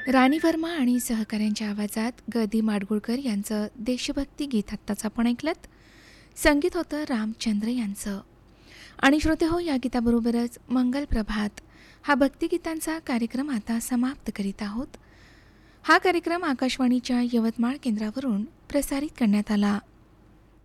राणी वर्मा आणि सहकाऱ्यांच्या आवाजात ग दी माडगुळकर यांचं देशभक्ती गीत आत्ताच आपण ऐकलंत. संगीत होतं रामचंद्र यांचं. आणि श्रोते हो, या गीताबरोबरच मंगल प्रभात हा भक्तिगीतांचा कार्यक्रम आता समाप्त करीत आहोत. हा कार्यक्रम आकाशवाणीच्या यवतमाळ केंद्रावरून प्रसारित करण्यात आला.